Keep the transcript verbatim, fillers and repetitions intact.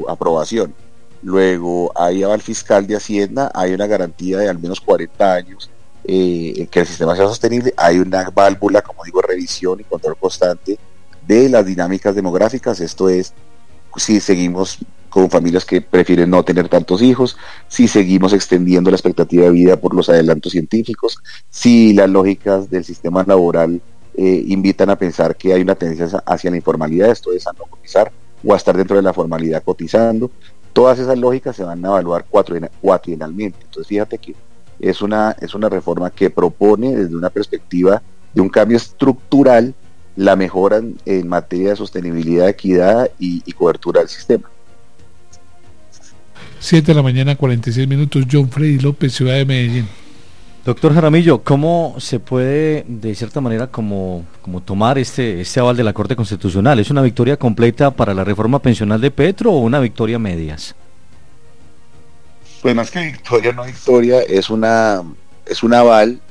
su aprobación. Luego, ahí va el fiscal de Hacienda, hay una garantía de al menos cuarenta años eh, que el sistema sea sostenible, hay una válvula, como digo, revisión y control constante de las dinámicas demográficas, esto es, si seguimos con familias que prefieren no tener tantos hijos, si seguimos extendiendo la expectativa de vida por los adelantos científicos, si las lógicas del sistema laboral eh, invitan a pensar que hay una tendencia hacia la informalidad, esto es a no cotizar o a estar dentro de la formalidad cotizando. Todas esas lógicas se van a evaluar cuatrienalmente. Entonces fíjate que es una, es una reforma que propone desde una perspectiva de un cambio estructural la mejora en, en materia de sostenibilidad, equidad y, y cobertura del sistema. siete de la mañana, cuarenta y seis minutos. John Freddy López, Ciudad de Medellín. Doctor Jaramillo, ¿cómo se puede de cierta manera como, como tomar este, este aval de la Corte Constitucional? ¿Es una victoria completa para la reforma pensional de Petro o una victoria a medias? Pues más que victoria, no victoria, es una es un aval